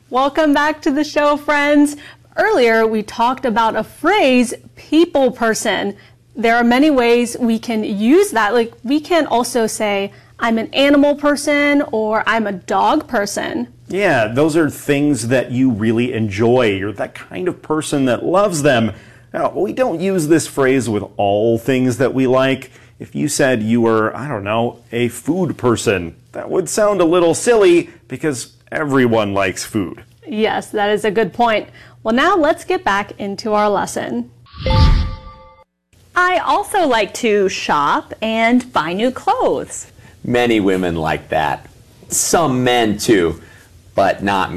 Welcome back to the show, friends. Earlier, we talked about a phrase, people person. There are many ways we can use that. Like, we can also say, I'm an animal person, or I'm a dog person. Yeah, those are things that you really enjoy. You're that kind of person that loves them. Now, we don't use this phrase with all things that we like. If you said you were, I don't know, a food person, that would sound a little silly because everyone likes food. Yes, that is a good point. Well, now let's get back into our lesson. I also like to shop and buy new clothes. Many women like that. Some men too, but not me.